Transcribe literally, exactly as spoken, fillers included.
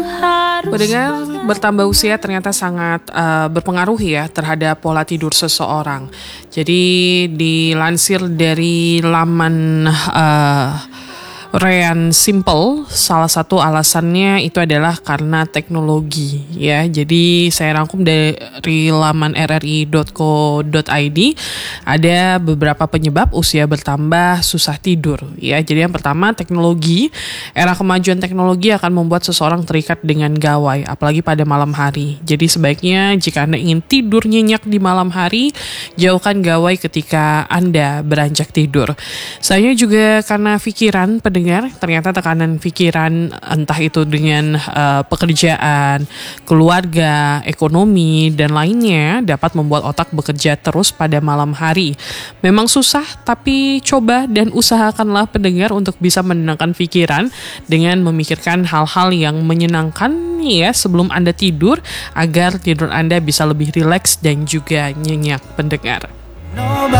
Pendengar, bertambah usia ternyata sangat uh, berpengaruh ya terhadap pola tidur seseorang. Jadi dilansir dari laman uh, Ryan Simple, salah satu alasannya itu adalah karena teknologi ya. Jadi saya rangkum dari laman r r i dot co dot i d, ada beberapa penyebab usia bertambah susah tidur ya. Jadi yang pertama, teknologi. Era kemajuan teknologi akan membuat seseorang terikat dengan gawai, apalagi pada malam hari. Jadi sebaiknya jika Anda ingin tidur nyenyak di malam hari, jauhkan gawai ketika Anda beranjak tidur. Saya juga karena pikiran pendengar, ternyata tekanan pikiran entah itu dengan uh, pekerjaan, keluarga, ekonomi, dan lainnya dapat membuat otak bekerja terus pada malam hari. Memang susah, tapi coba dan usahakanlah pendengar untuk bisa menenangkan pikiran dengan memikirkan hal-hal yang menyenangkan ya sebelum Anda tidur, agar tidur Anda bisa lebih rileks dan juga nyenyak pendengar. Nobody